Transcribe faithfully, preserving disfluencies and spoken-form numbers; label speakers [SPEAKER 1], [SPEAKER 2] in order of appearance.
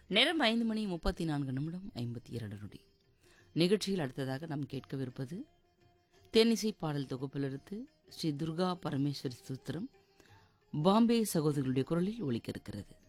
[SPEAKER 1] நேரம் ஐந்து மணி முப்பத்தி நான்கு நிமிடம் ஐம்பத்தி இரண்டு நொடி. நிகழ்ச்சியில் அடுத்ததாக நாம் கேட்கவிருப்பது தேனிசை பாடல் தொகுப்பிலிருந்து ஸ்ரீ துர்கா பரமேஸ்வரி சூத்திரம் பாம்பே சகோதரிகளுடைய குரலில் ஒலிக்க இருக்கிறது.